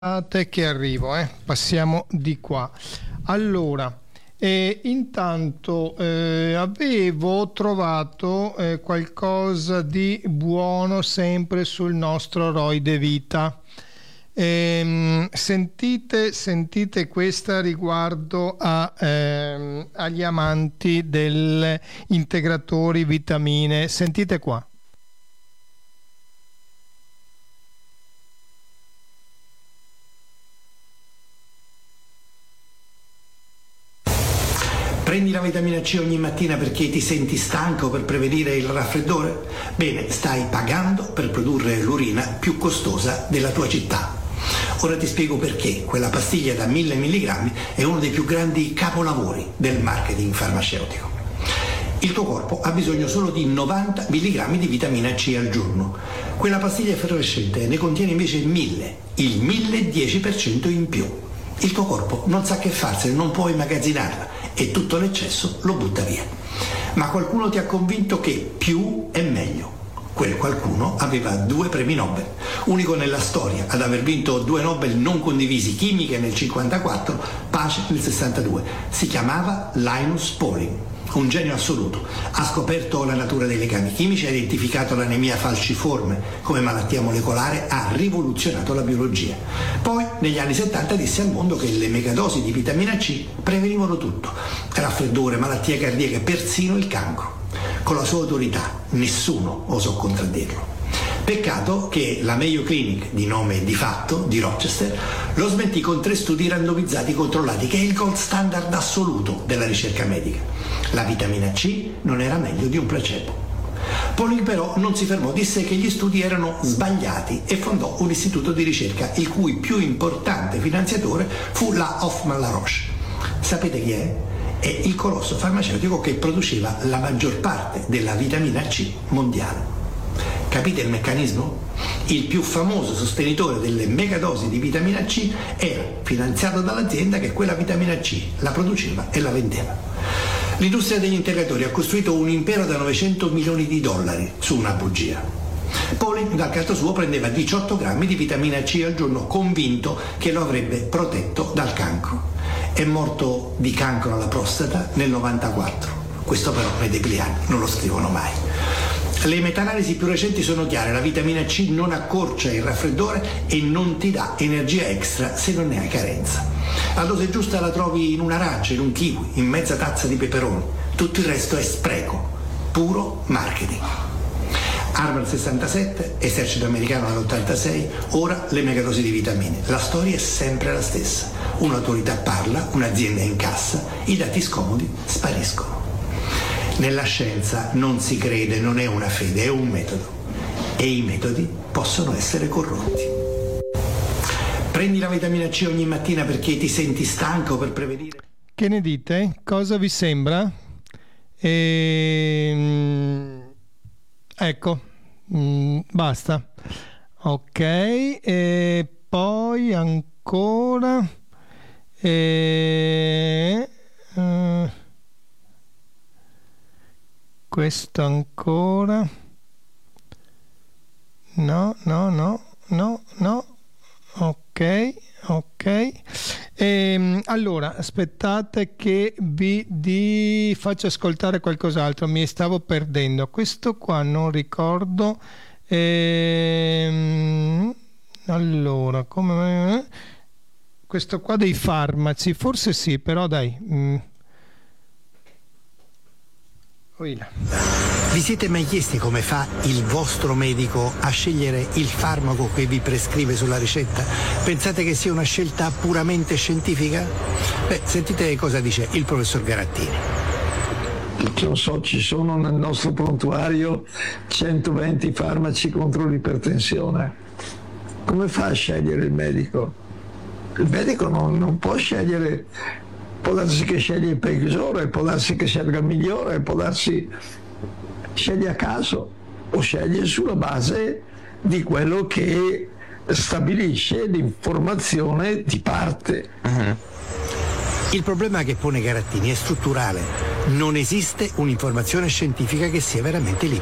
Che arrivo, passiamo di qua. Allora, intanto avevo trovato qualcosa di buono sempre sul nostro ROI De Vita. Sentite questa riguardo agli amanti degli integratori vitamine. Sentite qua. Prendi la vitamina C ogni mattina perché ti senti stanco per prevenire il raffreddore? Bene, stai pagando per produrre l'urina più costosa della tua città. Ora ti spiego perché quella pastiglia da 1000 mg è uno dei più grandi capolavori del marketing farmaceutico. Il tuo corpo ha bisogno solo di 90 mg di vitamina C al giorno. Quella pastiglia effervescente ne contiene invece 1000, il 1010% in più. Il tuo corpo non sa che farsene, non può immagazzinarla e tutto l'eccesso lo butta via. Ma qualcuno ti ha convinto che più è meglio. Quel qualcuno aveva 2 premi Nobel, unico nella storia ad aver vinto 2 Nobel non condivisi, chimica nel 1954, pace nel 1962. Si chiamava Linus Pauling, un genio assoluto. Ha scoperto la natura dei legami chimici, ha identificato l'anemia falciforme come malattia molecolare, ha rivoluzionato la biologia. Poi negli anni 70 disse al mondo che le megadosi di vitamina C prevenivano tutto: raffreddore, malattie cardiache, persino il cancro. Con la sua autorità nessuno osò contraddirlo. Peccato che la Mayo Clinic, di nome di fatto, di Rochester, lo smentì con 3 studi randomizzati controllati, che è il gold standard assoluto della ricerca medica. La vitamina C non era meglio di un placebo. Pauling però non si fermò, disse che gli studi erano sbagliati e fondò un istituto di ricerca il cui più importante finanziatore fu la Hoffmann-La Roche. Sapete chi è? È il colosso farmaceutico che produceva la maggior parte della vitamina C mondiale. Capite il meccanismo? Il più famoso sostenitore delle megadosi di vitamina C era finanziato dall'azienda che quella vitamina C la produceva e la vendeva. L'industria degli integratori ha costruito un impero da 900 milioni di dollari su una bugia. Pauling dal canto suo prendeva 18 grammi di vitamina C al giorno, convinto che lo avrebbe protetto dal cancro. È morto di cancro alla prostata nel 94. Questo però nei decliani non lo scrivono mai. Le meta-analisi più recenti sono chiare: la vitamina C non accorcia il raffreddore e non ti dà energia extra se non ne hai carenza. La dose giusta la trovi in un'arancia, in un kiwi, in mezza tazza di peperoni. Tutto il resto è spreco, puro marketing. Harvard 67, esercito americano nell'86, ora le megadosi di vitamine. La storia è sempre la stessa. Un'autorità parla, un'azienda incassa, i dati scomodi spariscono. Nella scienza non si crede, non è una fede, è un metodo. E i metodi possono essere corrotti. Prendi la vitamina C ogni mattina perché ti senti stanco per prevenire. Che ne dite? Cosa vi sembra? Ecco, basta. Ok, e poi ancora. Questo ancora. No. Ok. Allora, aspettate che vi faccio ascoltare qualcos'altro, mi stavo perdendo. Questo qua non ricordo. Allora, come questo qua dei farmaci, forse sì, però dai. Vi siete mai chiesti come fa il vostro medico a scegliere il farmaco che vi prescrive sulla ricetta? Pensate che sia una scelta puramente scientifica? Sentite cosa dice il professor Garattini. Non so, ci sono nel nostro prontuario 120 farmaci contro l'ipertensione. Come fa a scegliere il medico? Il medico non può scegliere. Può darsi che sceglie il peggiore, può darsi che scelga il migliore, può darsi sceglie a caso o sceglie sulla base di quello che stabilisce l'informazione di parte. Il problema che pone Garattini è strutturale. Non esiste un'informazione scientifica che sia veramente libera.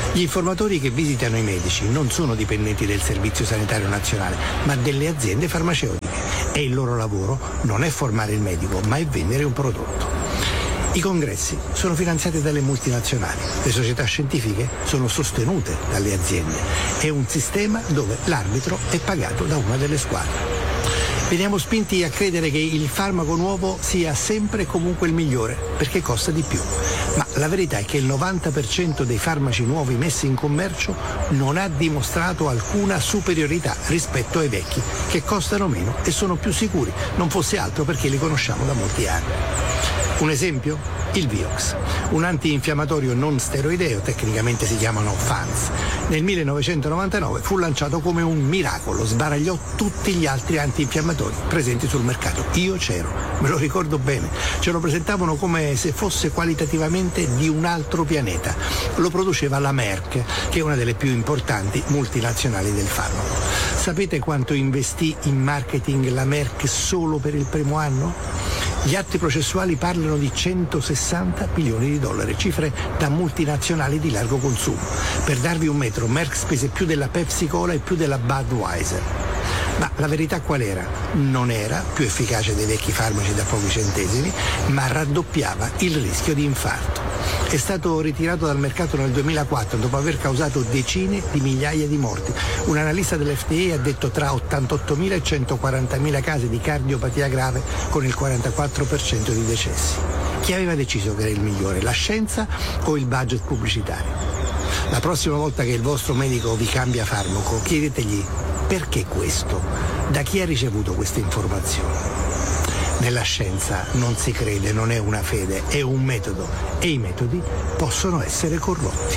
Gli informatori che visitano i medici non sono dipendenti del Servizio Sanitario Nazionale, ma delle aziende farmaceutiche, e il loro lavoro non è formare il medico, ma è vendere un prodotto. I congressi sono finanziati dalle multinazionali, le società scientifiche sono sostenute dalle aziende. È un sistema dove l'arbitro è pagato da una delle squadre. Veniamo spinti a credere che il farmaco nuovo sia sempre e comunque il migliore, perché costa di più. Ma la verità è che il 90% dei farmaci nuovi messi in commercio non ha dimostrato alcuna superiorità rispetto ai vecchi, che costano meno e sono più sicuri, non fosse altro perché li conosciamo da molti anni. Un esempio? Il Vioxx, un antinfiammatorio non steroideo, tecnicamente si chiamano FANS. Nel 1999 fu lanciato come un miracolo, sbaragliò tutti gli altri antinfiammatori presenti sul mercato. Io c'ero, me lo ricordo bene, ce lo presentavano come se fosse qualitativamente di un altro pianeta. Lo produceva la Merck, che è una delle più importanti multinazionali del farmaco. Sapete quanto investì in marketing la Merck solo per il primo anno? Gli atti processuali parlano di 160 milioni di dollari, cifre da multinazionali di largo consumo. Per darvi un metro, Merck spese più della Pepsi Cola e più della Budweiser. Ma la verità qual era? Non era più efficace dei vecchi farmaci da pochi centesimi, ma raddoppiava il rischio di infarto. È stato ritirato dal mercato nel 2004 dopo aver causato decine di migliaia di morti. Un analista dell'FDA ha detto tra 88.000 e 140.000 casi di cardiopatia grave, con il 44% di decessi. Chi aveva deciso che era il migliore, la scienza o il budget pubblicitario? La prossima volta che il vostro medico vi cambia farmaco, chiedetegli: perché questo? Da chi ha ricevuto queste informazioni? Nella scienza non si crede, non è una fede, è un metodo, e i metodi possono essere corrotti.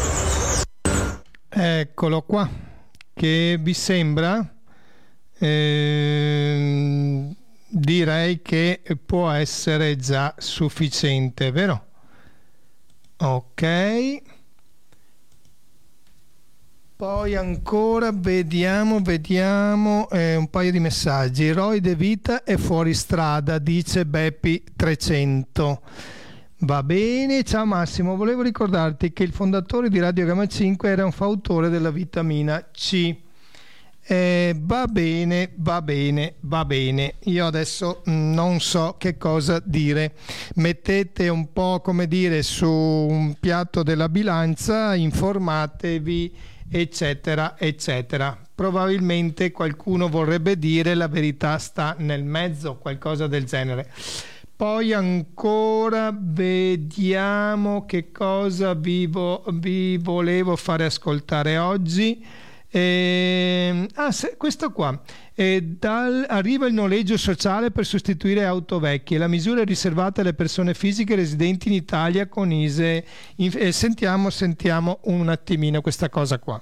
Eccolo qua. Che vi sembra? Direi che può essere già sufficiente, vero? Ok. Poi ancora vediamo un paio di messaggi. Roy De Vita è fuori strada, dice Beppi 300. Va bene, ciao Massimo, volevo ricordarti che il fondatore di Radio Gamma 5 era un fautore della vitamina C. Va bene. Io adesso non so che cosa dire. Mettete un po', come dire, su un piatto della bilancia, informatevi, eccetera eccetera. Probabilmente qualcuno vorrebbe dire la verità sta nel mezzo, qualcosa del genere. Poi ancora vediamo che cosa vi volevo fare ascoltare oggi. Questo qua. Arriva il noleggio sociale per sostituire auto vecchie. La misura è riservata alle persone fisiche residenti in Italia con ISEE. Sentiamo un attimino questa cosa qua.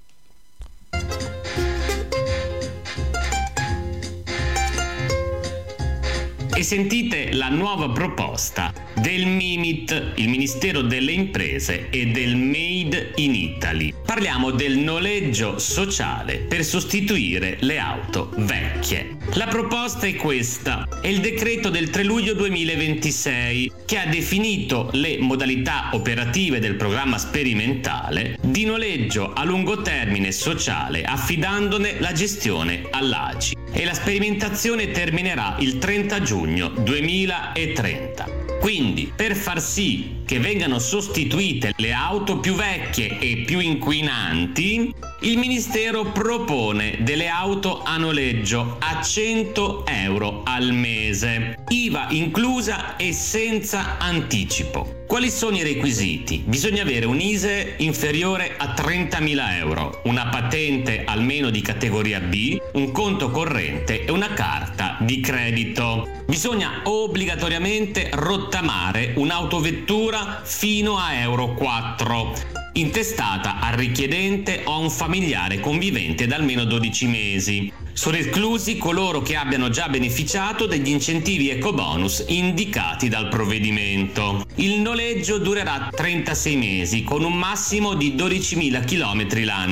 E sentite la nuova proposta del MIMIT, il Ministero delle Imprese, e del Made in Italy. Parliamo del noleggio sociale per sostituire le auto vecchie. La proposta è questa: è il decreto del 3 luglio 2026 che ha definito le modalità operative del programma sperimentale di noleggio a lungo termine sociale, affidandone la gestione all'ACI. E la sperimentazione terminerà il 30 giugno 2030. Quindi, per far sì che vengano sostituite le auto più vecchie e più inquinanti, il Ministero propone delle auto a noleggio a 100 euro al mese, IVA inclusa e senza anticipo. Quali sono i requisiti? Bisogna avere un ISEE inferiore a 30.000 euro, una patente almeno di categoria B, un conto corrente e una carta di credito. Bisogna obbligatoriamente rottamare un'autovettura fino a Euro 4, intestata al richiedente o a un familiare convivente da almeno 12 mesi. Sono esclusi coloro che abbiano già beneficiato degli incentivi ecobonus indicati dal provvedimento. Il noleggio durerà 36 mesi con un massimo di 12.000 km l'anno.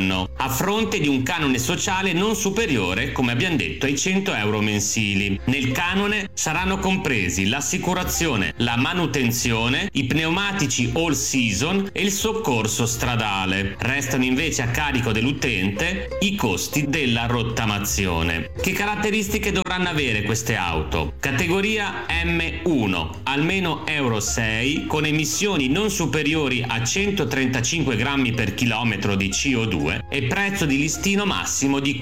a fronte di un canone sociale non superiore, come abbiamo detto, ai 100 euro mensili. Nel canone saranno compresi l'assicurazione, la manutenzione, i pneumatici all season e il soccorso stradale. Restano invece a carico dell'utente i costi della rottamazione. Che caratteristiche dovranno avere queste auto? Categoria M1, almeno Euro 6, con emissioni non superiori a 135 grammi per chilometro di CO2 e prezzo di listino massimo di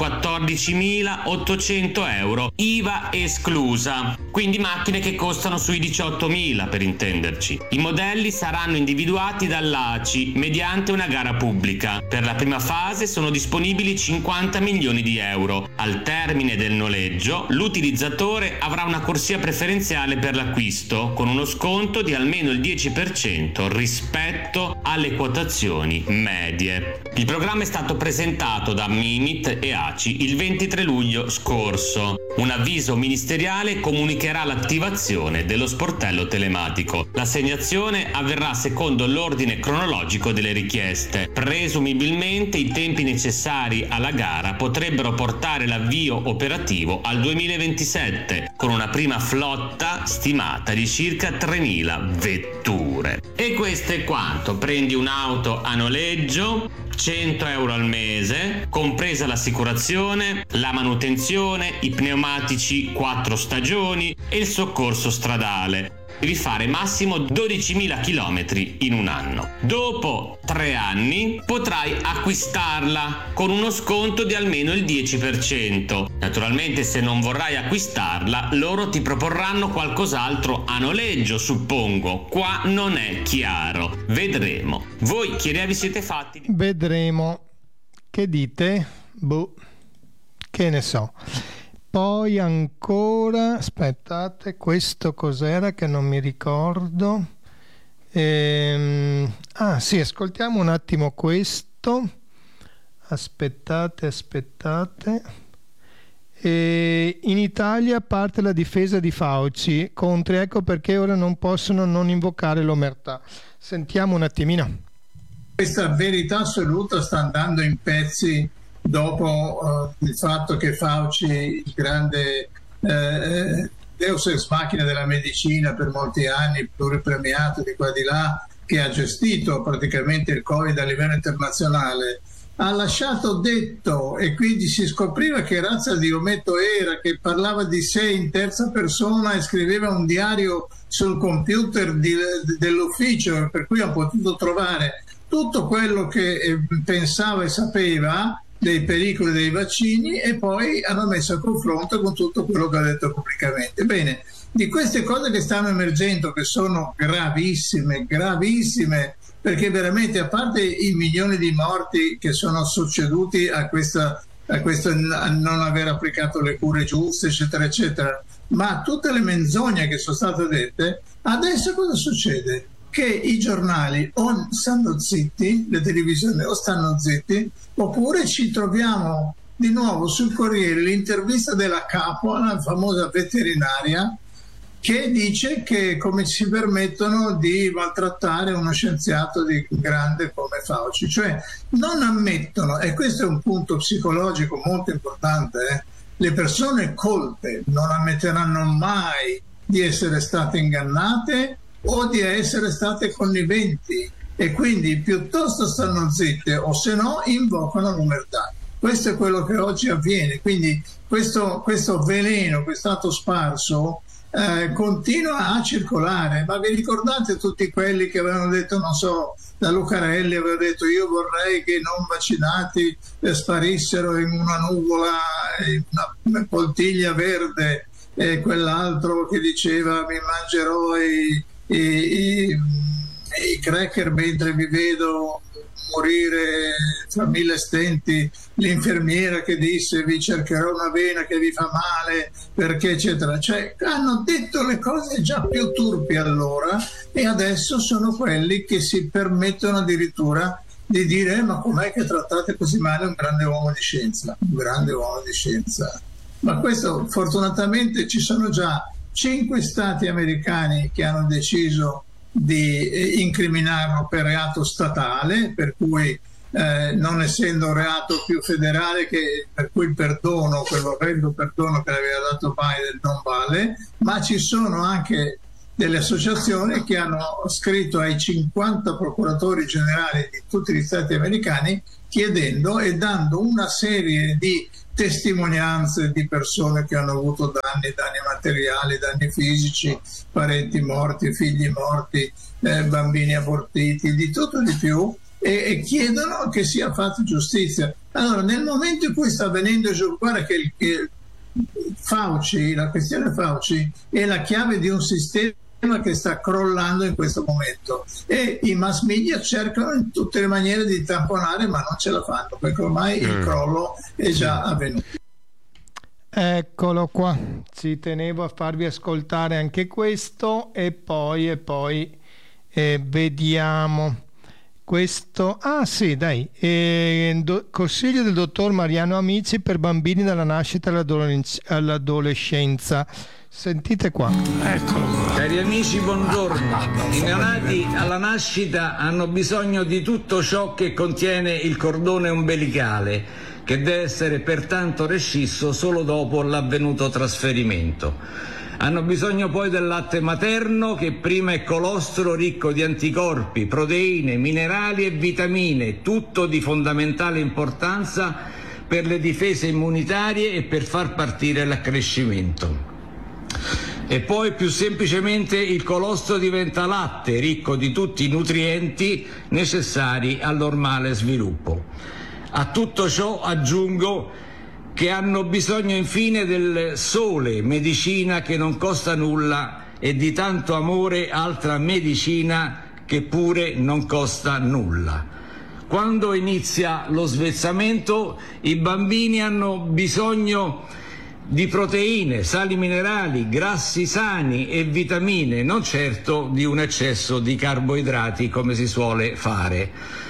14.800 euro, IVA esclusa. Quindi macchine che costano sui 18.000, per intenderci. I modelli saranno individuati dall'ACI mediante una gara pubblica. Per la prima fase sono disponibili 50 milioni di euro. Al termine del noleggio, l'utilizzatore avrà una corsia preferenziale per l'acquisto, con uno sconto di almeno il 10% rispetto alle quotazioni medie. Il programma è stato presentato da Mimit e ACI il 23 luglio scorso. Un avviso ministeriale comunicherà l'attivazione dello sportello telematico. L'assegnazione avverrà secondo l'ordine cronologico delle richieste. Presumibilmente i tempi necessari alla gara potrebbero portare l'avvio operativo al 2027, con una prima flotta stimata di circa 3.000 vetture. E questo è quanto. Prendi un'auto a noleggio, 100 euro al mese, compresa l'assicurazione, la manutenzione, i pneumatici 4 stagioni e il soccorso stradale. Devi fare massimo 12.000 km in un anno. Dopo 3 anni potrai acquistarla con uno sconto di almeno il 10%. Naturalmente, se non vorrai acquistarla, loro ti proporranno qualcos'altro a noleggio, suppongo. Qua non è chiaro. Vedremo. Voi che idea vi siete fatti? Vedremo. Che dite? Boh, che ne so. Poi ancora, aspettate, questo cos'era che non mi ricordo? Sì, ascoltiamo un attimo questo. Aspettate. In Italia parte la difesa di Fauci contro, ecco perché ora non possono non invocare l'omertà. Sentiamo un attimino. Questa verità assoluta sta andando in pezzi dopo il fatto che Fauci, il grande deus ex machina della medicina per molti anni, pluripremiato di qua e di là, che ha gestito praticamente il Covid a livello internazionale, ha lasciato detto, e quindi si scopriva che razza di ometto era, che parlava di sé in terza persona e scriveva un diario sul computer dell'ufficio, per cui ha potuto trovare tutto quello che pensava e sapeva dei pericoli dei vaccini, e poi hanno messo a confronto con tutto quello che ha detto pubblicamente. Bene, di queste cose che stanno emergendo, che sono gravissime, perché veramente, a parte i milioni di morti che sono succeduti a questo non aver applicato le cure giuste, eccetera, eccetera, ma tutte le menzogne che sono state dette, adesso cosa succede? Che i giornali o stanno zitti, le televisioni o stanno zitti, oppure ci troviamo di nuovo sul Corriere l'intervista della capo, la famosa veterinaria, che dice che come si permettono di maltrattare uno scienziato di grande come Fauci. Cioè non ammettono, e questo è un punto psicologico molto importante, le persone colte non ammetteranno mai di essere state ingannate o di essere state conniventi, e quindi piuttosto stanno zitte, o se no invocano l'omertà. Questo è quello che oggi avviene. Quindi questo veleno che è stato sparso continua a circolare. Ma vi ricordate tutti quelli che avevano detto, non so, da Lucarelli aveva detto: io vorrei che i non vaccinati sparissero in una nuvola, in una poltiglia verde, e quell'altro che diceva: mi mangerò i cracker mentre vi vedo morire fra 1000 stenti, l'infermiera che disse: vi cercherò una vena che vi fa male perché eccetera. Cioè hanno detto le cose già più turpi allora, e adesso sono quelli che si permettono addirittura di dire: ma com'è che trattate così male un grande uomo di scienza? Un grande uomo di scienza. Ma questo, fortunatamente, ci sono già 5 stati americani che hanno deciso di incriminarlo per reato statale, per cui non essendo un reato più federale, per cui il perdono, quell'orrendo perdono che aveva dato Biden non vale, ma ci sono anche delle associazioni che hanno scritto ai 50 procuratori generali di tutti gli stati americani chiedendo e dando una serie di testimonianze di persone che hanno avuto danni materiali, danni fisici, parenti morti, figli morti, bambini abortiti, di tutto e di più, e chiedono che sia fatta giustizia. Allora, nel momento in cui sta avvenendo giù, guarda che Fauci, la questione Fauci è la chiave di un sistema che sta crollando in questo momento, e i mass media cercano in tutte le maniere di tamponare, ma non ce la fanno, perché ormai il crollo è già avvenuto. Eccolo qua, ci tenevo a farvi ascoltare anche questo, e poi vediamo questo. Ah sì, dai, consiglio del dottor Mariano Amici per bambini dalla nascita all'adolescenza. Sentite qua. Eccolo qua. Cari amici, buongiorno. I neonati alla nascita hanno bisogno di tutto ciò che contiene il cordone ombelicale, che deve essere pertanto rescisso solo dopo l'avvenuto trasferimento. Hanno bisogno poi del latte materno, che prima è colostro ricco di anticorpi, proteine, minerali e vitamine, tutto di fondamentale importanza per le difese immunitarie e per far partire l'accrescimento. E poi più semplicemente il colostro diventa latte, ricco di tutti i nutrienti necessari al normale sviluppo. A tutto ciò aggiungo che hanno bisogno infine del sole, medicina che non costa nulla, e di tanto amore, altra medicina che pure non costa nulla. Quando inizia lo svezzamento, i bambini hanno bisogno di proteine, sali minerali, grassi sani e vitamine, non certo di un eccesso di carboidrati come si suole fare.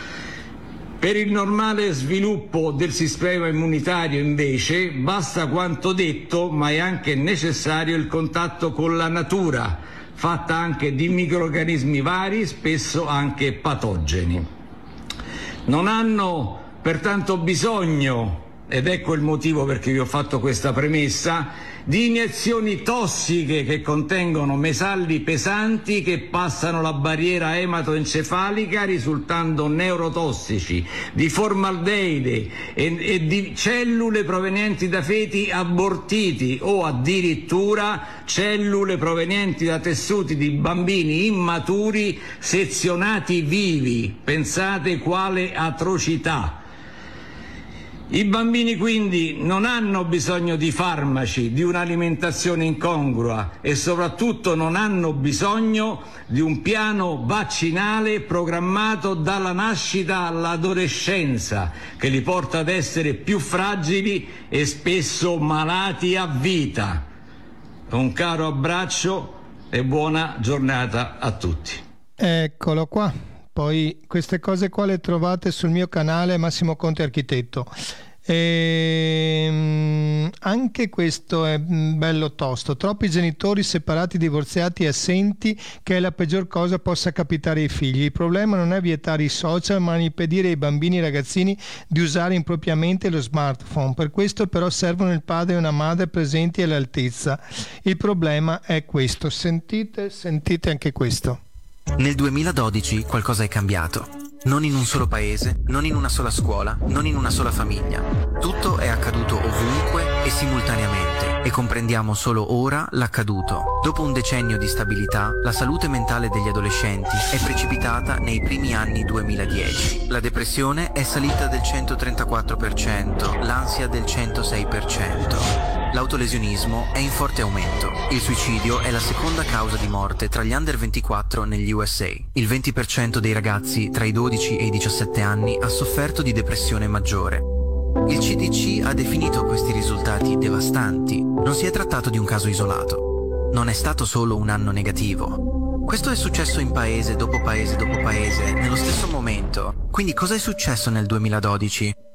Per il normale sviluppo del sistema immunitario invece basta quanto detto, ma è anche necessario il contatto con la natura, fatta anche di microrganismi vari, spesso anche patogeni. Non hanno pertanto bisogno, ed ecco il motivo perché vi ho fatto questa premessa, di iniezioni tossiche che contengono metalli pesanti che passano la barriera ematoencefalica risultando neurotossici, di formaldeide e di cellule provenienti da feti abortiti, o addirittura cellule provenienti da tessuti di bambini immaturi sezionati vivi. Pensate quale atrocità! I bambini quindi non hanno bisogno di farmaci, di un'alimentazione incongrua, e soprattutto non hanno bisogno di un piano vaccinale programmato dalla nascita all'adolescenza, che li porta ad essere più fragili e spesso malati a vita. Un caro abbraccio e buona giornata a tutti. Eccolo qua. Poi queste cose qua le trovate sul mio canale Massimo Conte Architetto. Anche questo è bello tosto. Troppi genitori separati, divorziati e assenti, che è la peggior cosa possa capitare ai figli. Il problema non è vietare i social, ma impedire ai bambini e ai ragazzini di usare impropriamente lo smartphone. Per questo però servono il padre e una madre presenti e all'altezza. Il problema è questo. Sentite anche questo. Nel 2012 qualcosa è cambiato. Non in un solo paese, non in una sola scuola, non in una sola famiglia. Tutto è accaduto ovunque e simultaneamente, e comprendiamo solo ora l'accaduto. Dopo un decennio di stabilità, la salute mentale degli adolescenti è precipitata nei primi anni 2010. La depressione è salita del 134%, l'ansia del 106%. L'autolesionismo è in forte aumento. Il suicidio è la seconda causa di morte tra gli under 24 negli USA. Il 20% dei ragazzi tra i 12 e i 17 anni ha sofferto di depressione maggiore. Il CDC ha definito questi risultati devastanti. Non si è trattato di un caso isolato. Non è stato solo un anno negativo. Questo è successo in paese dopo paese dopo paese, nello stesso momento. Quindi cosa è successo nel 2012?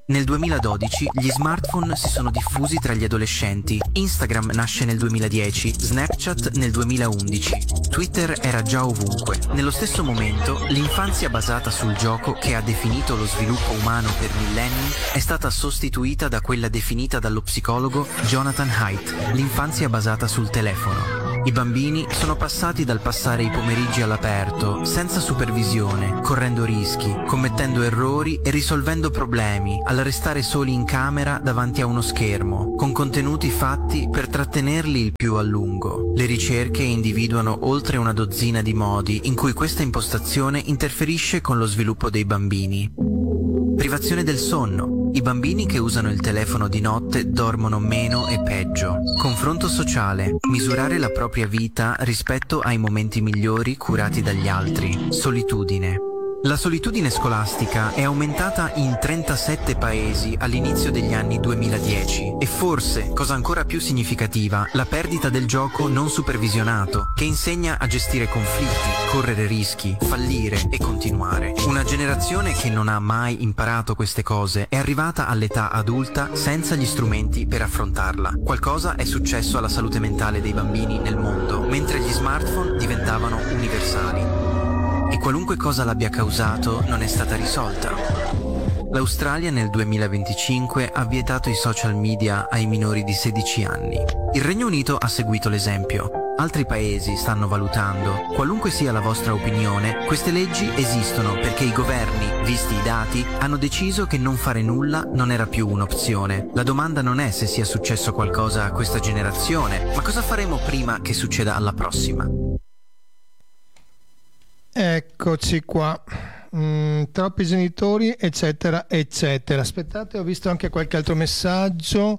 Nel 2012 gli smartphone si sono diffusi tra gli adolescenti, Instagram nasce nel 2010, Snapchat nel 2011, Twitter era già ovunque. Nello stesso momento, l'infanzia basata sul gioco che ha definito lo sviluppo umano per millenni è stata sostituita da quella definita dallo psicologo Jonathan Haidt, l'infanzia basata sul telefono. I bambini sono passati dal passare i pomeriggi all'aperto, senza supervisione, correndo rischi, commettendo errori e risolvendo problemi, al restare soli in camera davanti a uno schermo, con contenuti fatti per trattenerli il più a lungo. Le ricerche individuano oltre una dozzina di modi in cui questa impostazione interferisce con lo sviluppo dei bambini. Privazione del sonno. I bambini che usano il telefono di notte dormono meno e peggio. Confronto sociale. Misurare la propria vita rispetto ai momenti migliori curati dagli altri. Solitudine. La solitudine scolastica è aumentata in 37 paesi all'inizio degli anni 2010 e forse, cosa ancora più significativa, la perdita del gioco non supervisionato, che insegna a gestire conflitti, correre rischi, fallire e continuare. Una generazione che non ha mai imparato queste cose è arrivata all'età adulta senza gli strumenti per affrontarla. Qualcosa è successo alla salute mentale dei bambini nel mondo, mentre gli smartphone diventavano universali. E qualunque cosa l'abbia causato non è stata risolta. L'Australia nel 2025 ha vietato i social media ai minori di 16 anni. Il Regno Unito ha seguito l'esempio. Altri paesi stanno valutando. Qualunque sia la vostra opinione, queste leggi esistono perché i governi, visti i dati, hanno deciso che non fare nulla non era più un'opzione. La domanda non è se sia successo qualcosa a questa generazione, ma cosa faremo prima che succeda alla prossima. Eccoci qua. Troppi genitori, eccetera, eccetera. Aspettate, ho visto anche qualche altro messaggio.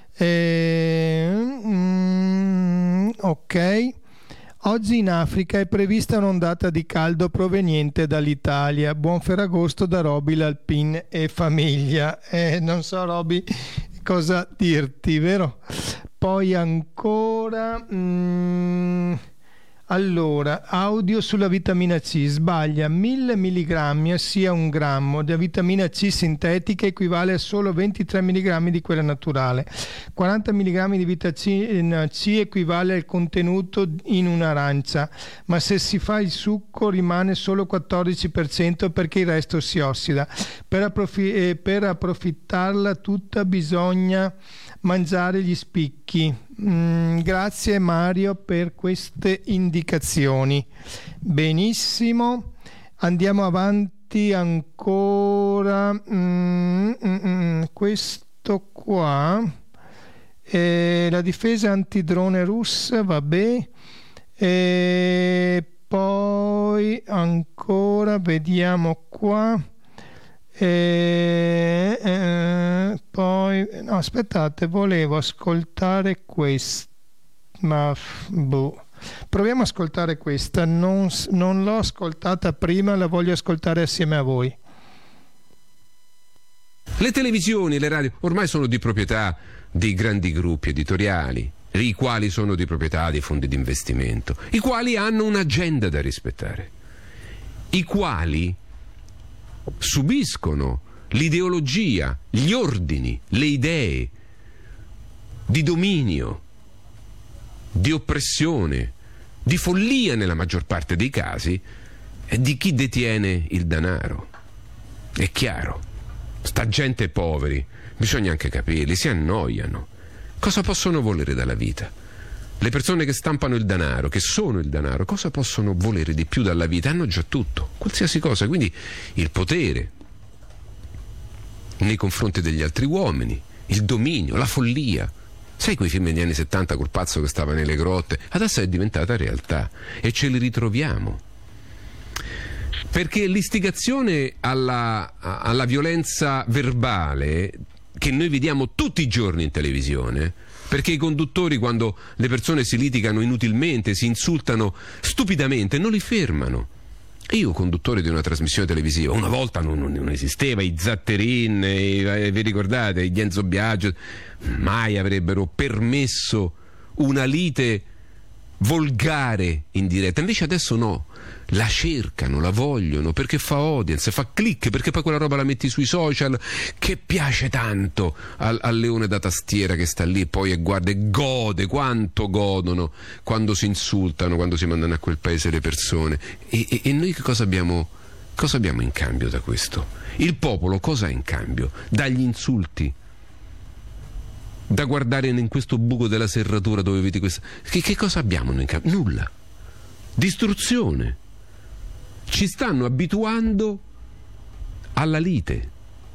Ok. Oggi in Africa è prevista un'ondata di caldo proveniente dall'Italia. Buon Ferragosto da Roby, l'Alpin e famiglia. Non so, Roby, cosa dirti, vero? Poi ancora... Allora, audio sulla vitamina C. Sbaglia, 1000 mg sia 1 grammo di vitamina C sintetica equivale a solo 23 mg di quella naturale. 40 mg di vitamina C equivale al contenuto in un'arancia, ma se si fa il succo rimane solo 14% perché il resto si ossida. Per approfittarla tutta bisogna mangiare gli spicchi. Grazie Mario per queste indicazioni. Benissimo, andiamo avanti ancora. Questo qua la difesa antidrone russa, vabbè. Poi ancora vediamo qua. Poi no, aspettate, volevo ascoltare questa, ma proviamo a ascoltare questa. Non l'ho ascoltata prima, la voglio ascoltare assieme a voi. Le televisioni, le radio ormai sono di proprietà di grandi gruppi editoriali, i quali sono di proprietà di fondi di investimento, i quali hanno un'agenda da rispettare, i quali subiscono l'ideologia, gli ordini, le idee di dominio, di oppressione, di follia nella maggior parte dei casi, di chi detiene il denaro. È chiaro, sta gente poveri, bisogna anche capirli, si annoiano. Cosa possono volere dalla vita? Le persone che stampano il denaro, che sono il denaro, cosa possono volere di più dalla vita? Hanno già tutto, qualsiasi cosa. Quindi il potere nei confronti degli altri uomini, il dominio, la follia. Sai quei film degli anni 70 col pazzo che stava nelle grotte? Adesso è diventata realtà e ce li ritroviamo. Perché l'istigazione alla violenza verbale che noi vediamo tutti i giorni in televisione, perché i conduttori, quando le persone si litigano inutilmente, si insultano stupidamente, non li fermano. Io, conduttore di una trasmissione televisiva, una volta non esisteva, i Zatterin, vi ricordate, gli Enzo Biagio, mai avrebbero permesso una lite volgare in diretta. Invece adesso no, la cercano, la vogliono perché fa audience, fa click, perché poi quella roba la metti sui social che piace tanto al leone da tastiera che sta lì poi e guarda e gode, quanto godono quando si insultano, quando si mandano a quel paese le persone. E noi che cosa abbiamo in cambio da questo? Il popolo cosa ha in cambio? Dagli insulti, da guardare in questo buco della serratura dove vedi questo, che cosa abbiamo in cambio? Nulla. Distruzione. Ci stanno abituando alla lite,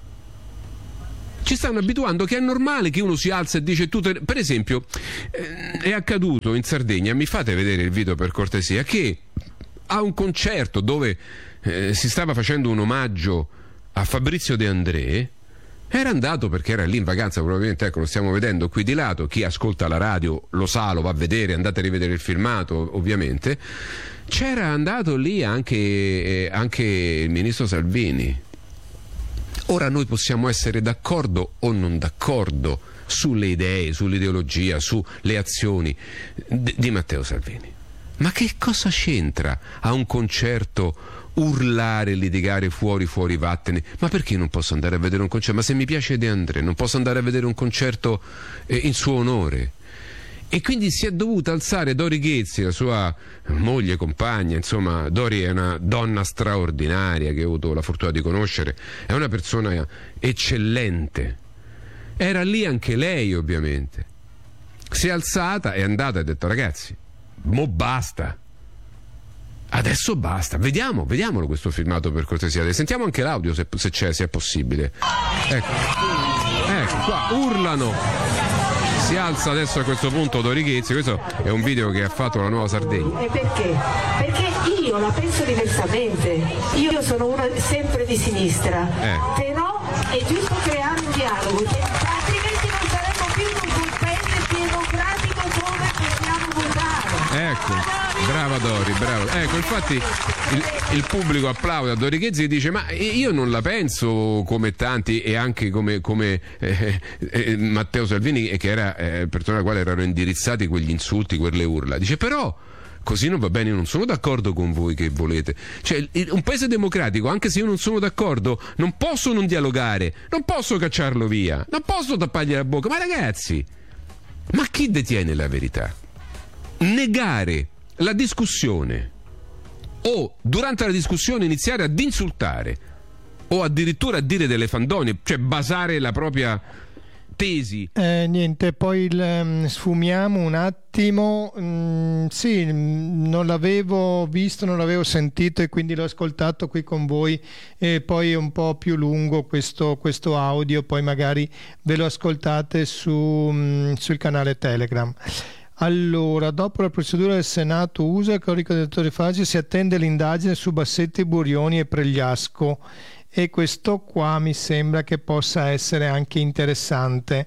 ci stanno abituando che è normale che uno si alza e dice per esempio è accaduto in Sardegna, mi fate vedere il video per cortesia, che a un concerto dove si stava facendo un omaggio a Fabrizio De André, era andato perché era lì in vacanza, probabilmente, ecco, lo stiamo vedendo qui di lato, chi ascolta la radio lo sa, lo va a vedere, andate a rivedere il filmato ovviamente. C'era andato lì anche il ministro Salvini. Ora noi possiamo essere d'accordo o non d'accordo sulle idee, sull'ideologia, sulle azioni di Matteo Salvini, ma che cosa c'entra a un concerto urlare, litigare fuori vattene? Ma perché non posso andare a vedere un concerto? Ma se mi piace De André non posso andare a vedere un concerto in suo onore? E quindi si è dovuta alzare Dori Ghezzi, la sua moglie, compagna, insomma. Dori è una donna straordinaria che ho avuto la fortuna di conoscere, è una persona eccellente, era lì anche lei ovviamente, si è alzata, è andata e ha detto: ragazzi, mo basta, adesso basta. Vediamolo questo filmato per cortesia, sentiamo anche l'audio se c'è, se è possibile. Ecco qua, urlano. Si alza adesso a questo punto Dori Ghezzi, questo è un video che ha fatto la Nuova Sardegna. E perché? Perché io la penso diversamente, io sono una sempre di sinistra, però è giusto creare un dialogo, altrimenti non saremo più in un paese democratico dove possiamo votare. Ecco. Brava Dori, brava. Ecco, infatti il pubblico applaude a Dori Ghezzi e dice: ma io non la penso come tanti, e anche come Matteo Salvini, che era persona alla quale erano indirizzati quegli insulti, quelle urla. Dice: però così non va bene, io non sono d'accordo con voi che volete. Cioè, un paese democratico, anche se io non sono d'accordo, non posso non dialogare, non posso cacciarlo via, non posso tappargli la bocca. Ma ragazzi, ma chi detiene la verità? Negare la discussione, o durante la discussione iniziare ad insultare o addirittura a dire delle fandonie, cioè basare la propria tesi. Niente, poi sfumiamo un attimo. Sì, non l'avevo visto, non l'avevo sentito e quindi l'ho ascoltato qui con voi, e poi è un po' più lungo questo audio, poi magari ve lo ascoltate sul canale Telegram. Allora, dopo la procedura del Senato USA con il candidato Faggi, si attende l'indagine su Bassetti, Burioni e Pregliasco, e questo qua mi sembra che possa essere anche interessante.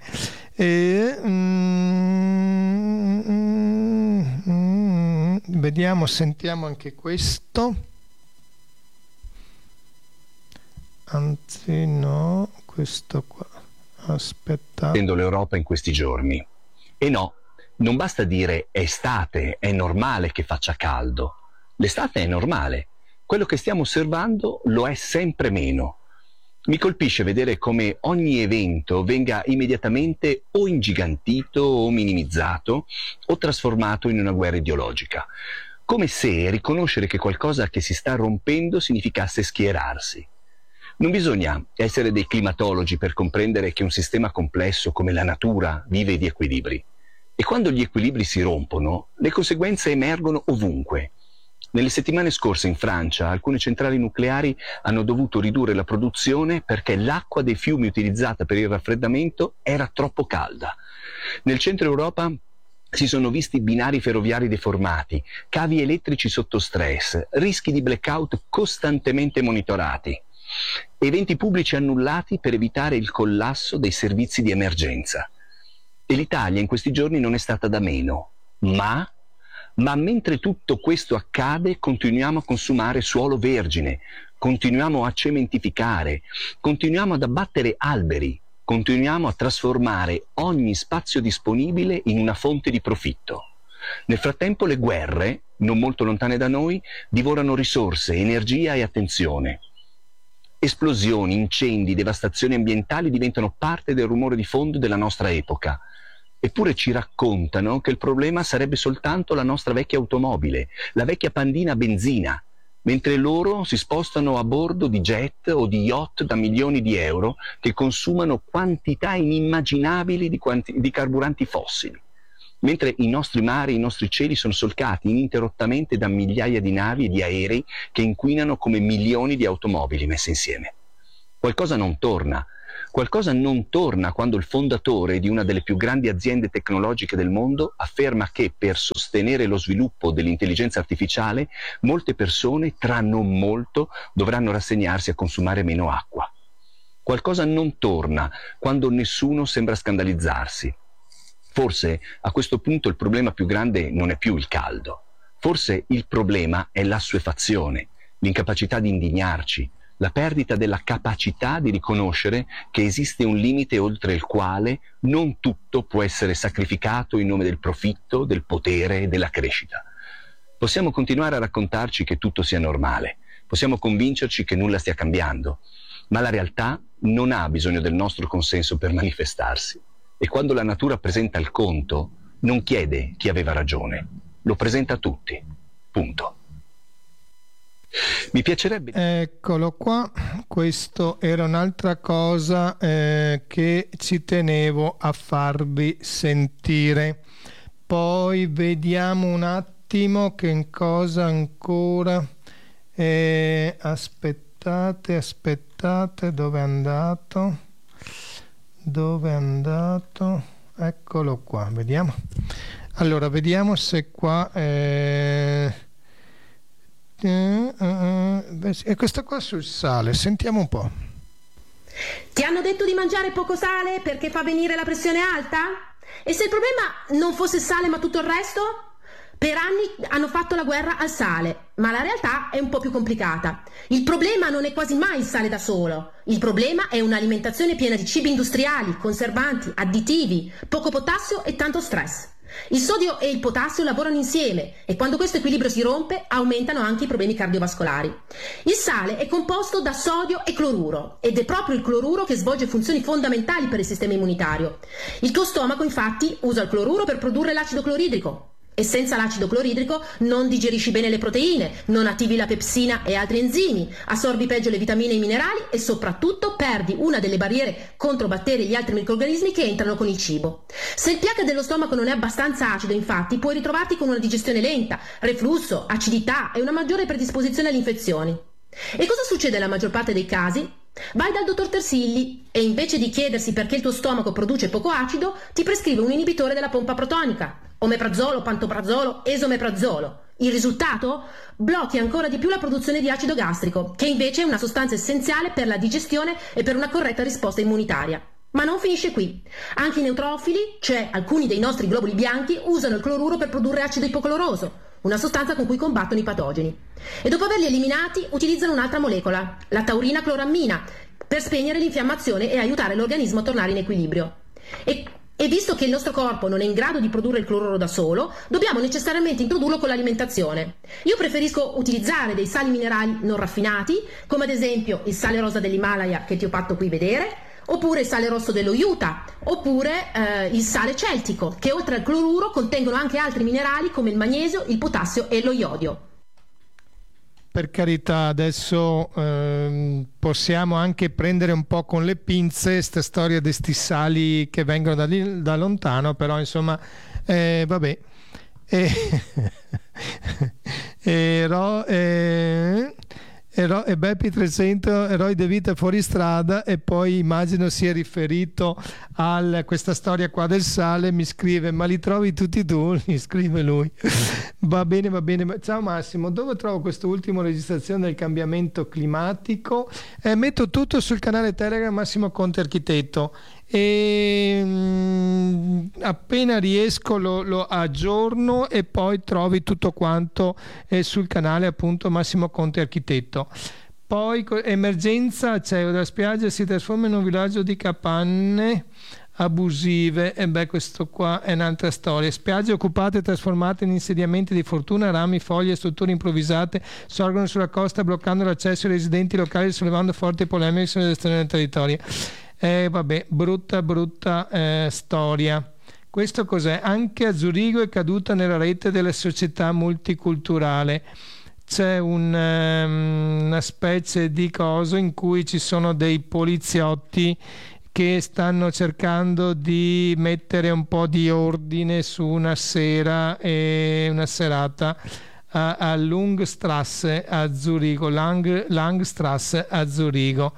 Vediamo, sentiamo anche questo. Anzi no, questo qua. Aspetta. Vedendo l'Europa in questi giorni. E no, non basta dire estate, è normale che faccia caldo. L'estate è normale. Quello che stiamo osservando lo è sempre meno. Mi colpisce vedere come ogni evento venga immediatamente o ingigantito o minimizzato o trasformato in una guerra ideologica. Come se riconoscere che qualcosa che si sta rompendo significasse schierarsi. Non bisogna essere dei climatologi per comprendere che un sistema complesso come la natura vive di equilibri. E quando gli equilibri si rompono, le conseguenze emergono ovunque. Nelle settimane scorse in Francia alcune centrali nucleari hanno dovuto ridurre la produzione perché l'acqua dei fiumi utilizzata per il raffreddamento era troppo calda. Nel centro Europa si sono visti binari ferroviari deformati, cavi elettrici sotto stress, rischi di blackout costantemente monitorati, eventi pubblici annullati per evitare il collasso dei servizi di emergenza. E l'Italia in questi giorni non è stata da meno, ma mentre tutto questo accade continuiamo a consumare suolo vergine, continuiamo a cementificare, continuiamo ad abbattere alberi, continuiamo a trasformare ogni spazio disponibile in una fonte di profitto. Nel frattempo le guerre, non molto lontane da noi, divorano risorse, energia e attenzione. Esplosioni, incendi, devastazioni ambientali diventano parte del rumore di fondo della nostra epoca. Eppure ci raccontano che il problema sarebbe soltanto la nostra vecchia automobile, la vecchia pandina a benzina, mentre loro si spostano a bordo di jet o di yacht da milioni di euro che consumano quantità inimmaginabili di carburanti fossili, mentre i nostri mari e i nostri cieli sono solcati ininterrottamente da migliaia di navi e di aerei che inquinano come milioni di automobili messe insieme. Qualcosa non torna. Qualcosa non torna quando il fondatore di una delle più grandi aziende tecnologiche del mondo afferma che per sostenere lo sviluppo dell'intelligenza artificiale molte persone tra non molto dovranno rassegnarsi a consumare meno acqua. Qualcosa non torna quando nessuno sembra scandalizzarsi. Forse a questo punto il problema più grande non è più il caldo. Forse il problema è l'assuefazione, l'incapacità di indignarci, la perdita della capacità di riconoscere che esiste un limite oltre il quale non tutto può essere sacrificato in nome del profitto, del potere e della crescita. Possiamo continuare a raccontarci che tutto sia normale, possiamo convincerci che nulla stia cambiando, ma la realtà non ha bisogno del nostro consenso per manifestarsi. E quando la natura presenta il conto, non chiede chi aveva ragione, lo presenta a tutti. Punto. Mi piacerebbe... Eccolo qua, questo era un'altra cosa che ci tenevo a farvi sentire. Poi vediamo un attimo che cosa ancora... aspettate, dove è andato? Eccolo qua, vediamo. Allora, vediamo se qua... E questo qua sul sale, sentiamo un po'. Ti hanno detto di mangiare poco sale perché fa venire la pressione alta? E se il problema non fosse il sale ma tutto il resto? Per anni hanno fatto la guerra al sale, ma la realtà è un po' più complicata. Il problema non è quasi mai il sale da solo. Il problema è un'alimentazione piena di cibi industriali, conservanti, additivi, poco potassio e tanto stress. Il sodio e il potassio lavorano insieme e quando questo equilibrio si rompe aumentano anche i problemi cardiovascolari. Il sale è composto da sodio e cloruro ed è proprio il cloruro che svolge funzioni fondamentali per il sistema immunitario. Il tuo stomaco infatti usa il cloruro per produrre l'acido cloridrico. E senza l'acido cloridrico non digerisci bene le proteine, non attivi la pepsina e altri enzimi, assorbi peggio le vitamine e i minerali e soprattutto perdi una delle barriere contro batteri e gli altri microrganismi che entrano con il cibo. Se il pH dello stomaco non è abbastanza acido, infatti, puoi ritrovarti con una digestione lenta, reflusso, acidità e una maggiore predisposizione alle infezioni. E cosa succede nella maggior parte dei casi? Vai dal dottor Tersilli e invece di chiedersi perché il tuo stomaco produce poco acido, ti prescrive un inibitore della pompa protonica, omeprazolo, pantoprazolo, esomeprazolo. Il risultato? Blocchi ancora di più la produzione di acido gastrico, che invece è una sostanza essenziale per la digestione e per una corretta risposta immunitaria. Ma non finisce qui. Anche i neutrofili, cioè alcuni dei nostri globuli bianchi, usano il cloruro per produrre acido ipocloroso, una sostanza con cui combattono i patogeni. E dopo averli eliminati utilizzano un'altra molecola, la taurina clorammina, per spegnere l'infiammazione e aiutare l'organismo a tornare in equilibrio. E visto che il nostro corpo non è in grado di produrre il cloruro da solo, dobbiamo necessariamente introdurlo con l'alimentazione. Io preferisco utilizzare dei sali minerali non raffinati, come ad esempio il sale rosa dell'Himalaya che ti ho fatto qui vedere, oppure il sale rosso dello Utah, oppure il sale celtico, che oltre al cloruro contengono anche altri minerali come il magnesio, il potassio e lo iodio. Per carità, adesso possiamo anche prendere un po' con le pinze questa storia di sti sali che vengono da lontano, però insomma, vabbè. E Beppi 300, eroi di vita fuori strada, e poi immagino sia riferito a questa storia qua del sale. Mi scrive: ma li trovi tutti tu? Mi scrive lui. Va bene. Ciao Massimo, dove trovo questa ultima registrazione del cambiamento climatico? Metto tutto sul canale Telegram Massimo Conte Architetto e appena riesco lo aggiorno, e poi trovi tutto quanto sul canale appunto Massimo Conte Architetto. Poi emergenza, c'è la spiaggia si trasforma in un villaggio di capanne abusive. E beh, questo qua è un'altra storia. Spiagge occupate e trasformate in insediamenti di fortuna, rami, foglie e strutture improvvisate sorgono sulla costa bloccando l'accesso ai residenti locali, sollevando forti polemiche sulla gestione del territorio. Vabbè, brutta storia. Questo cos'è? Anche a Zurigo è caduta nella rete della società multiculturale. C'è una specie di coso in cui ci sono dei poliziotti che stanno cercando di mettere un po' di ordine su una sera e una serata a Langstrasse a Zurigo, Langstrasse a Zurigo.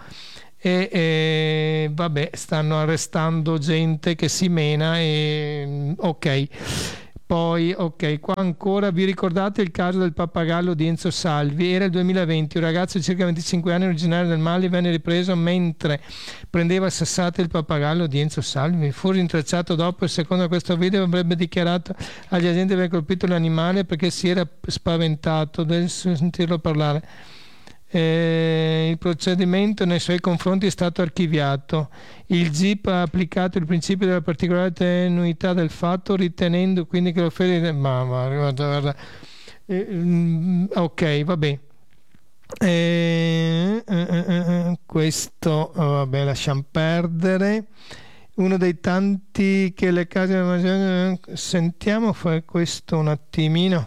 E vabbè, stanno arrestando gente che si mena ok. Poi, qua ancora, vi ricordate il caso del pappagallo di Enzo Salvi? Era il 2020, un ragazzo di circa 25 anni originario del Mali venne ripreso mentre prendeva a sassate il pappagallo di Enzo Salvi. Fu rintracciato dopo e secondo questo video avrebbe dichiarato agli agenti di aver colpito l'animale perché si era spaventato del sentirlo parlare. Il procedimento nei suoi confronti è stato archiviato. Il GIP ha applicato il principio della particolare tenuità del fatto, ritenendo quindi che l'offesa... guarda. Ok, vabbè. Questo vabbè, lasciamo perdere. Uno dei tanti che le case... Sentiamo questo un attimino.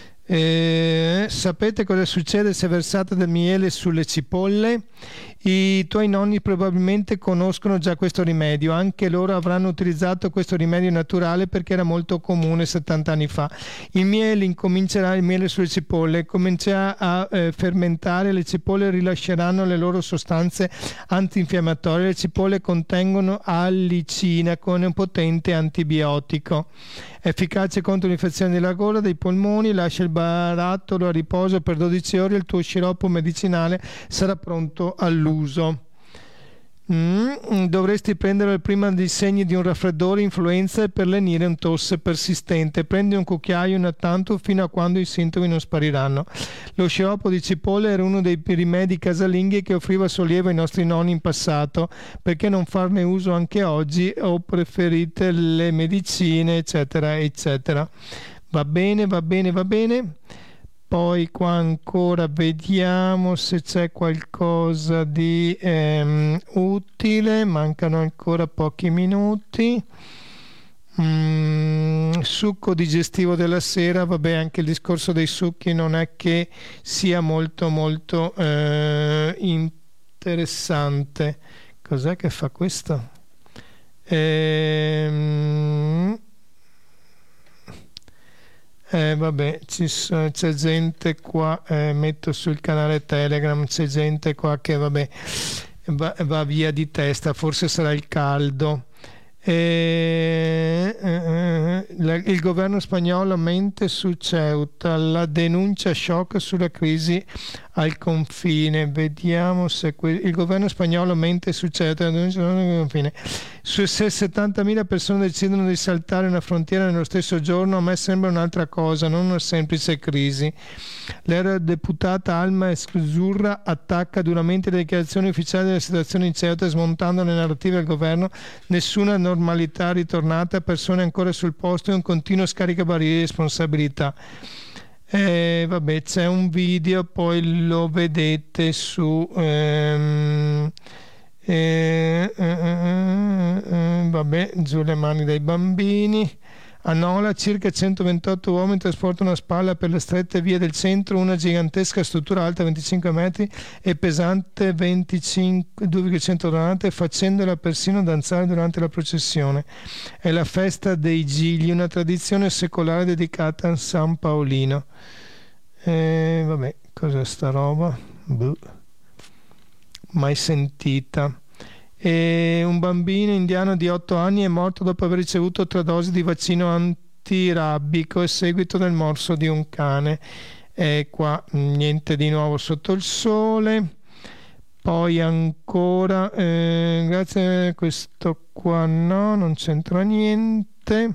Sapete cosa succede se versate del miele sulle cipolle? I tuoi nonni probabilmente conoscono già questo rimedio, anche loro avranno utilizzato questo rimedio naturale perché era molto comune 70 anni fa. Il miele sulle cipolle comincerà a fermentare, le cipolle rilasceranno le loro sostanze antinfiammatorie, le cipolle contengono allicina con un potente antibiotico efficace contro l'infezione della gola, dei polmoni. Lascia il barattolo a riposo per 12 ore, il tuo sciroppo medicinale sarà pronto all'uso. Dovresti prenderlo prima dei segni di un raffreddore, influenza e per lenire un tosse persistente. Prendi un cucchiaio una tanto fino a quando i sintomi non spariranno. Lo sciroppo di cipolle era uno dei rimedi casalinghi che offriva sollievo ai nostri nonni in passato. Perché non farne uso anche oggi, o preferite le medicine, eccetera eccetera. Va bene. Poi qua ancora vediamo se c'è qualcosa di utile, mancano ancora pochi minuti. Succo digestivo della sera, vabbè, anche il discorso dei succhi non è che sia molto interessante. Cos'è che fa questo? Vabbè, c'è gente qua, metto sul canale Telegram, c'è gente qua che vabbè va via di testa, forse sarà il caldo. Il governo spagnolo mente su Ceuta, la denuncia shock sulla crisi al confine. Vediamo se il governo spagnolo mente su Ceuta, la denuncia al confine. Se 70.000 persone decidono di saltare una frontiera nello stesso giorno, a me sembra un'altra cosa, non una semplice crisi. L'eurodeputata Alma Esclusurra attacca duramente le dichiarazioni ufficiali della situazione in Ceuta, smontando le narrative del governo. Nessuna normalità ritornata, persone ancora sul posto e un continuo scaricabarile di responsabilità. Vabbè, c'è un video, poi lo vedete su vabbè, giù le mani dai bambini. A Nola circa 128 uomini trasportano a spalla per le strette vie del centro una gigantesca struttura alta 25 metri e pesante 2,100 tonnellate, facendola persino danzare durante la processione. È la festa dei Gigli, una tradizione secolare dedicata a San Paolino. Vabbè, cos'è sta roba? Mai sentita. Un bambino indiano di 8 anni è morto dopo aver ricevuto 3 dosi di vaccino antirabbico a seguito del morso di un cane. Qua niente di nuovo sotto il sole. Poi ancora grazie a questo qua non c'entra niente.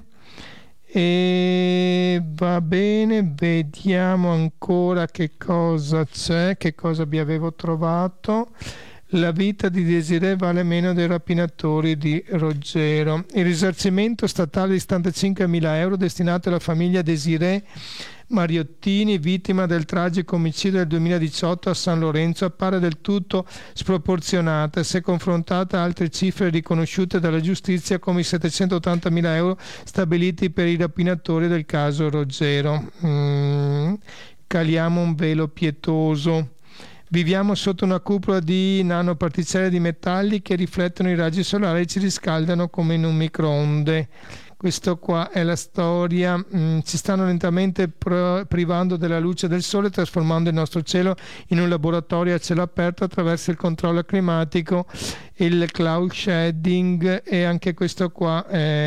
E va bene, vediamo ancora che cosa c'è, che cosa vi avevo trovato. La vita di Desirée vale meno dei rapinatori di Roggero. Il risarcimento statale di 75.000 euro destinato alla famiglia Desirée Mariottini, vittima del tragico omicidio del 2018 a San Lorenzo, appare del tutto sproporzionata se confrontata a altre cifre riconosciute dalla giustizia come i 780.000 euro stabiliti per i rapinatori del caso Roggero. Caliamo un velo pietoso. Viviamo sotto una cupola di nanoparticelle di metalli che riflettono i raggi solari e ci riscaldano come in un microonde. Questo qua è la storia. Ci stanno lentamente privando della luce del sole, trasformando il nostro cielo in un laboratorio a cielo aperto attraverso il controllo climatico, il cloud shading, e anche questo qua.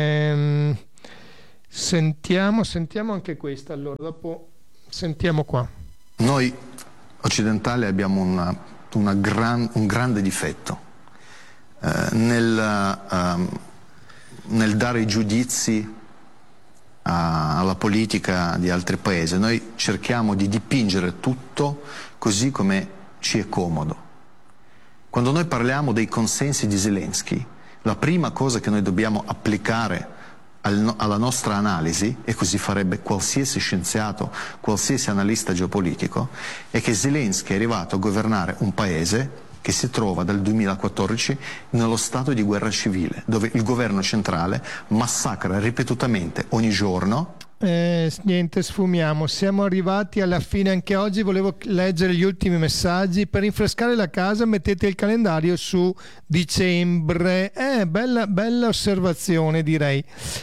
Sentiamo anche questa. Allora, dopo sentiamo qua. Noi occidentali abbiamo un grande difetto nel dare i giudizi alla politica di altri paesi. Noi cerchiamo di dipingere tutto così come ci è comodo. Quando noi parliamo dei consensi di Zelensky, la prima cosa che noi dobbiamo applicare alla nostra analisi, e così farebbe qualsiasi scienziato, qualsiasi analista geopolitico, è che Zelensky è arrivato a governare un paese che si trova dal 2014 nello stato di guerra civile, dove il governo centrale massacra ripetutamente ogni giorno. Niente, sfumiamo, siamo arrivati alla fine anche oggi. Volevo leggere gli ultimi messaggi. Per rinfrescare la casa mettete il calendario su dicembre. Bella osservazione, direi.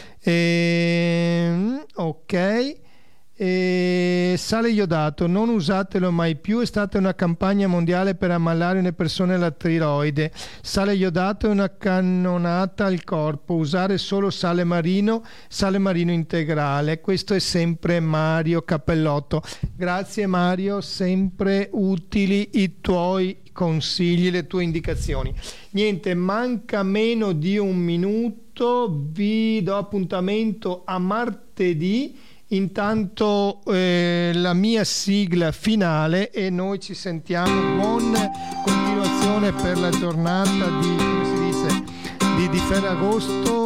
Ok. Sale iodato, non usatelo mai più, è stata una campagna mondiale per ammalare le persone alla tiroide. Sale iodato è una cannonata al corpo, usare solo sale marino integrale. Questo è sempre Mario Cappellotto. Grazie Mario, sempre utili i tuoi consigli, le tue indicazioni. Niente, manca meno di un minuto, vi do appuntamento a martedì. Intanto la mia sigla finale e noi ci sentiamo. Buona continuazione per la giornata di Ferragosto.